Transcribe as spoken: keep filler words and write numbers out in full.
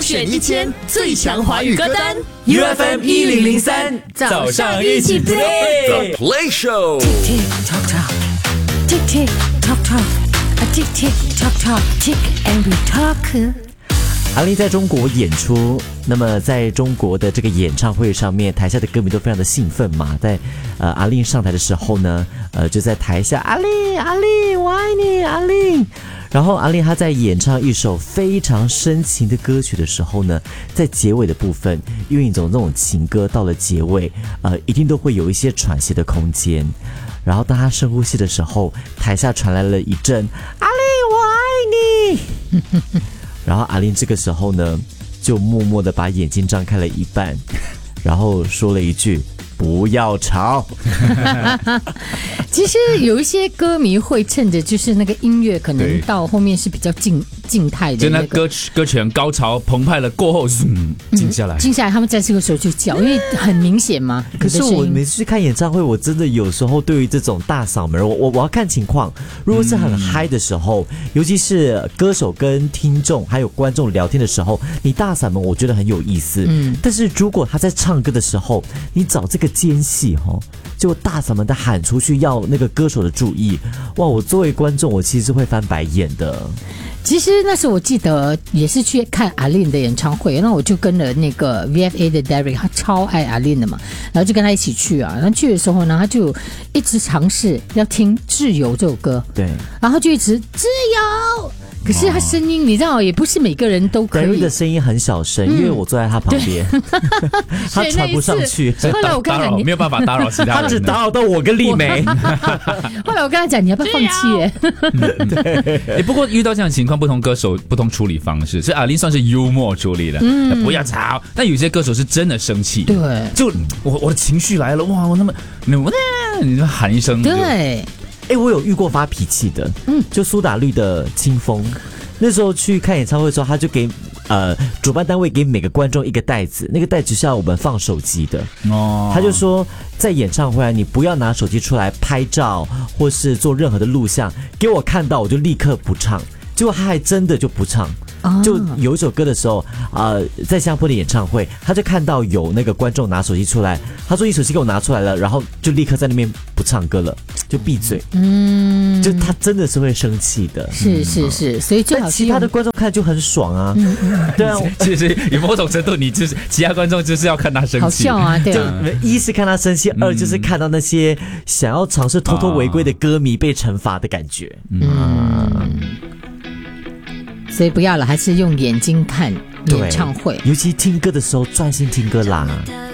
选一千最强华语歌单 U F M 一零零三，早上一起 play The Play Show。 Tick tick tock tock, tick tick tock tock, a tick tick tock tock, tick and we talk。 阿令在中国演出，那么在中国的这个演唱会上面，台下的歌迷都非常的兴奋嘛。在呃阿令上台的时候呢，呃就在台下阿令阿令我爱你阿令。然后阿令他在演唱一首非常深情的歌曲的时候呢，在结尾的部分，因为一种那种情歌到了结尾，呃一定都会有一些喘息的空间。然后当他深呼吸的时候，台下传来了一阵阿令我爱你。然后阿令这个时候呢，就默默的把眼睛张开了一半，然后说了一句不要吵。 其实有一些歌迷会趁着就是那个音乐可能到后面是比较静静态的、那个， 就那歌歌曲很高潮澎湃了过后，嗯，静下来， 静下来，他们在这个时候就叫，因为很明显嘛。 可是我每次去看演唱会，我真的有时候对于这种大嗓门，我我我要看情况。如果是很嗨的时候，嗯、尤其是歌手跟听众还有观众聊天的时候，你大嗓门我觉得很有意思。嗯，但是如果他在唱歌的时候，你找这个间隙哈，就大嗓门的喊出去要那个歌手的注意，哇！我作为观众，我其实会翻白眼的。 其实那时候我记得也是去看阿令的演唱会，那我就跟了那个 V F A 的 Derek， 他超爱阿令的嘛，然后就跟他一起去啊。然后去的时候呢，他就一直尝试要听《自由》这首歌， 对， 然后就一直自由。可是他声音，你知道，也不是每个人都可以。 Derek 的声音很小声、嗯，因为我坐在他旁边，他传不上去。 后来我跟他讲， 没有办法打扰其他人， 他只打扰到我跟丽梅。 后来我跟他讲，你要不要放弃耶？ 对、欸，不过遇到这样的情况，不同歌手不同处理方式。所以阿令算是幽默处理的，嗯，不要吵。但有些歌手是真的生气， 对， 就我我的情绪来了，哇，我那么我你就喊一声， 对。 哎，我有遇过发脾气的，嗯，就苏打绿的清风，那时候去看演唱会的时候，他就给呃主办单位给每个观众一个袋子，那个袋子是要我们放手机的，哦，他就说在演唱会啊，你不要拿手机出来拍照或是做任何的录像，给我看到我就立刻不唱，结果他还真的就不唱。就有一首歌的时候，呃，在新加坡的演唱会，他就看到有那个观众拿手机出来，他说：“你手机给我拿出来了。”然后就立刻在那边不唱歌了，就闭嘴。嗯，就他真的是会生气的。 是是是，所以最好是其他的观众看就很爽啊。嗯嗯、对啊， 其实有某种程度，你就是其他观众就是要看他生气， 好笑啊，对啊。 一是看他生气，二就是看到那些想要尝试偷偷违规的歌迷被惩罚的感觉。嗯。嗯所以不要了，还是用眼睛看演唱会， 尤其听歌的时候专心听歌啦。